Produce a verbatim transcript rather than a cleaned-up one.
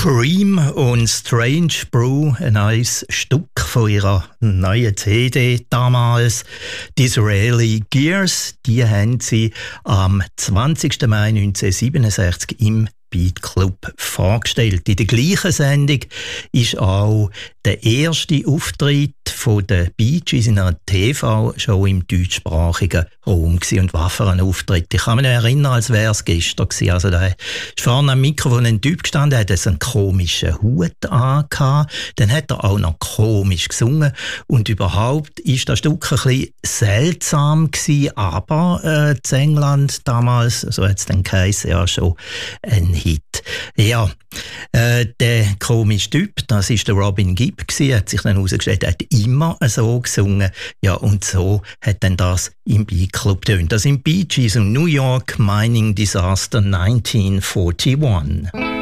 Cream und Strange Brew, ein neues Stück von ihrer neuen C D damals. Disraeli Gears, die haben sie am zwanzigsten Mai neunzehnhundertsiebenundsechzig im Beat Club vorgestellt. In der gleichen Sendung ist auch der erste Auftritt von den Bee Gees in einer T V-Show im deutschsprachigen Raum gewesen. Und was für ein Auftritt. Ich kann mich erinnern, als wäre es gestern gewesen. Also da ist vorne am Mikrofon ein Typ gestanden, hat einen komischen Hut angehabt. Dann hat er auch noch komisch gesungen. Und überhaupt ist das Stück ein bisschen seltsam gewesen, aber äh, in England damals, so hat es dann geheißen, ja schon ein Hit. Ja, äh, der komische Typ, das ist der Robin Gibb gewesen, hat sich dann herausgestellt, er hat immer so gesungen. Ja, und so hat dann das im Beat Club tönt. Das sind Bee Gees und New York Mining Disaster neunzehnhunderteinundvierzig.